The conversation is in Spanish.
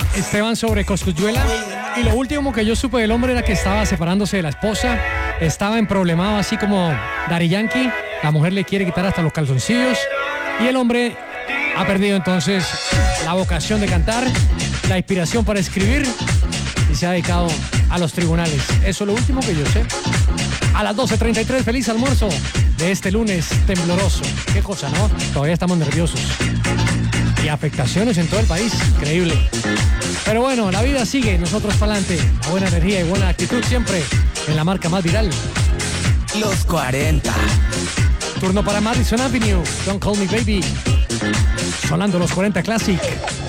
Esteban sobre Cosculluela. Y lo último que yo supe del hombre era que estaba separándose de la esposa. Estaba emproblemado así como Daddy Yankee. La mujer le quiere quitar hasta los calzoncillos. Y el hombre ha perdido entonces la vocación de cantar, la inspiración para escribir y se ha dedicado a los tribunales. Eso es lo último que yo sé. A las 12:33, feliz almuerzo de este lunes tembloroso. Qué cosa, ¿no? Todavía estamos nerviosos. Y afectaciones en todo el país. Increíble. Pero bueno, la vida sigue. Nosotros para adelante. La buena energía y buena actitud siempre en la marca más viral. Los 40. Turno para Madison Avenue. Don't Call Me Baby. Sonando los 40 Classic.